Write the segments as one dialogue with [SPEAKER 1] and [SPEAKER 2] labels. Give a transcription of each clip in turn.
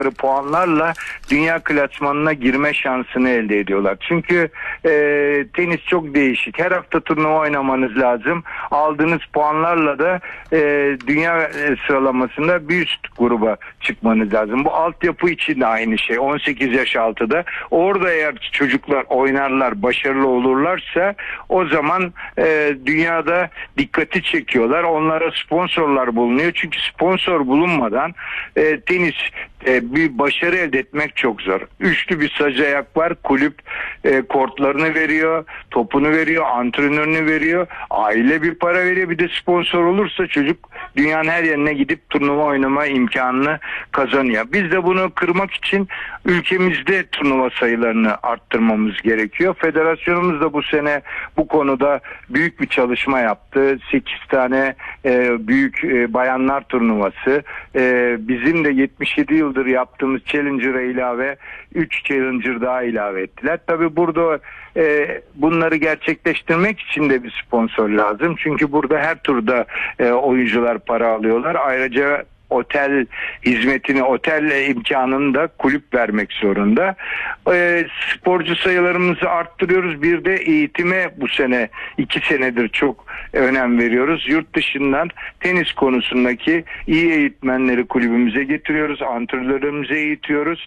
[SPEAKER 1] puanlarla dünya klasmanına girme şansını elde ediyorlar. Çünkü tenis çok değişik. Her hafta turnuva oynamanız lazım. Aldığınız puanlarla da dünya sıralamasında bir üst gruba çıkmanız lazım. Bu altyapı için de aynı şey. 18 yaş altıda. Orada eğer çocuklar oynarlar, başarılı olurlarsa o zaman dünyada dikkati çekiyorlar. Onlara sponsorlar bulunuyor. Çünkü sponsor bulunmadan tenis bir başarı elde etmek çok zor. Üçlü bir saj ayak var. Kulüp kortlarını veriyor, topunu veriyor, antrenörünü veriyor, aile bir para veriyor. Bir de sponsor olursa çocuk dünyanın her yerine gidip turnuva oynama imkanını kazanıyor. Biz de bunu kırmak için ülkemizde turnuva sayılarını arttırmamız gerekiyor. Federasyonumuz da bu sene bu konuda büyük bir çalışma yaptı. 8 tane büyük bayanlar turnuvası. Bizim de 77 yıldır yaptığımız Challenger'a ilave 3 Challenger daha ilave ettiler. Tabii burada bunları gerçekleştirmek için de bir sponsor lazım. Çünkü burada her turda oyuncular para alıyorlar. Ayrıca otel hizmetini, otel imkanını da kulüp vermek zorunda. Sporcu sayılarımızı arttırıyoruz. Bir de eğitime bu sene 2 senedir çok önem veriyoruz. Yurt dışından tenis konusundaki iyi eğitmenleri kulübümüze getiriyoruz. Antrenörlerimize eğitiyoruz.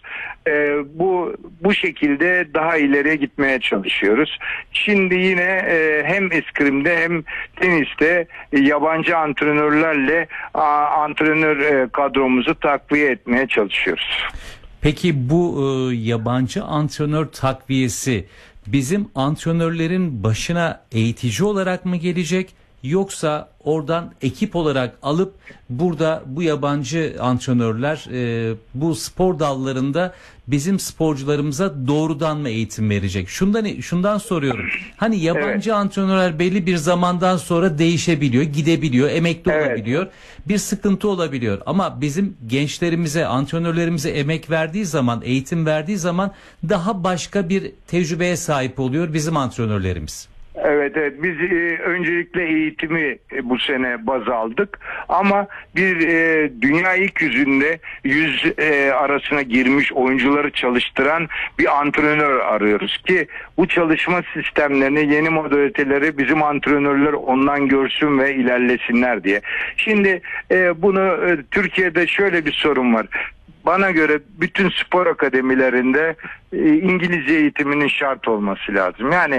[SPEAKER 1] Bu şekilde daha ileriye gitmeye çalışıyoruz. Şimdi yine hem eskrimde hem teniste yabancı antrenörlerle antrenör kadromuzu takviye etmeye çalışıyoruz.
[SPEAKER 2] Peki bu yabancı antrenör takviyesi bizim antrenörlerin başına eğitici olarak mı gelecek, yoksa oradan ekip olarak alıp burada bu yabancı antrenörler bu spor dallarında bizim sporcularımıza doğrudan mı eğitim verecek? Şundan soruyorum. Hani yabancı antrenörler belli bir zamandan sonra değişebiliyor, gidebiliyor, emekli olabiliyor. Bir sıkıntı olabiliyor. Ama bizim gençlerimize, antrenörlerimize emek verdiği zaman, eğitim verdiği zaman daha başka bir tecrübeye sahip oluyor bizim antrenörlerimiz.
[SPEAKER 1] Evet, biz öncelikle eğitimi bu sene baz aldık ama bir dünya ilk yüzünde 100 arasına girmiş oyuncuları çalıştıran bir antrenör arıyoruz ki bu çalışma sistemlerini, yeni modaliteleri bizim antrenörler ondan görsün ve ilerlesinler diye. Şimdi bunu Türkiye'de şöyle bir sorun var. Bana göre bütün spor akademilerinde İngilizce eğitiminin şart olması lazım. Yani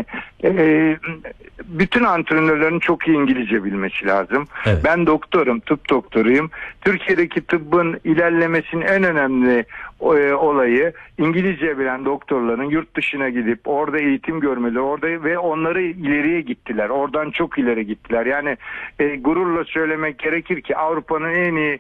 [SPEAKER 1] bütün antrenörlerin çok iyi İngilizce bilmesi lazım. Evet. Ben doktorum, tıp doktoruyum. Türkiye'deki tıbbın ilerlemesinin en önemli olayı İngilizce bilen doktorların yurt dışına gidip orada eğitim görmeleri, orada ve onları ileriye gittiler. Oradan çok ileri gittiler. Yani gururla söylemek gerekir ki Avrupa'nın en iyi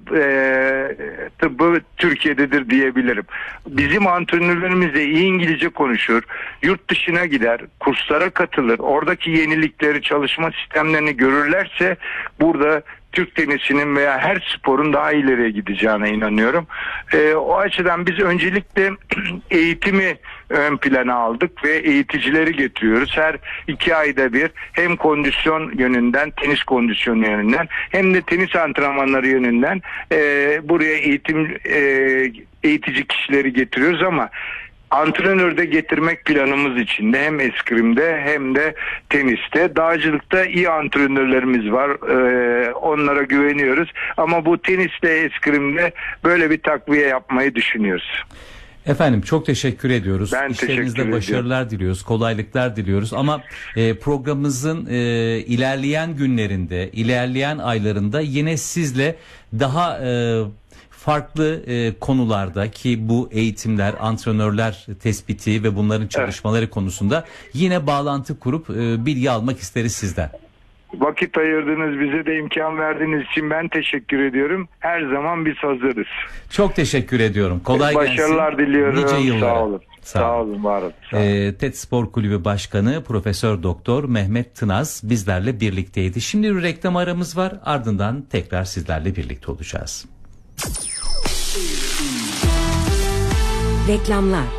[SPEAKER 1] tıbbı Türkiye'dedir diyebilirim. Bizim antrenörlerimiz de iyi İngilizce konuşur, yurt dışına gider, kurslara katılır, oradaki yenilikleri, çalışma sistemlerini görürlerse burada Türk tenisinin veya her sporun daha ileriye gideceğine inanıyorum. O açıdan biz öncelikle eğitimi ön plana aldık ve eğiticileri getiriyoruz. Her 2 ayda bir hem kondisyon yönünden, tenis kondisyonu yönünden hem de tenis antrenmanları yönünden buraya eğitici kişileri getiriyoruz ama antrenör de getirmek planımız içinde hem eskrimde hem de teniste. Dağcılıkta iyi antrenörlerimiz var. Onlara güveniyoruz. Ama bu tenisle eskrimde böyle bir takviye yapmayı düşünüyoruz.
[SPEAKER 2] Efendim çok teşekkür ediyoruz.
[SPEAKER 1] Ben
[SPEAKER 2] İşlerinizde başarılar diliyoruz, kolaylıklar diliyoruz. Ama programımızın ilerleyen günlerinde, ilerleyen aylarında yine sizle daha farklı konularda ki bu eğitimler, antrenörler tespiti ve bunların çalışmaları konusunda yine bağlantı kurup bilgi almak isteriz sizden.
[SPEAKER 1] Vakit ayırdınız, bize de imkan verdiğiniz için ben teşekkür ediyorum. Her zaman biz hazırız.
[SPEAKER 2] Çok teşekkür ediyorum. Kolay gelsin.
[SPEAKER 1] Başarılar diliyorum.
[SPEAKER 2] Nice yıllara.
[SPEAKER 1] Sağ olun. Sağ olun, var olun.
[SPEAKER 2] TED Spor Kulübü Başkanı Profesör Doktor Mehmet Tınaz bizlerle birlikteydi. Şimdi bir reklam aramız var. Ardından tekrar sizlerle birlikte olacağız.
[SPEAKER 3] Reklamlar.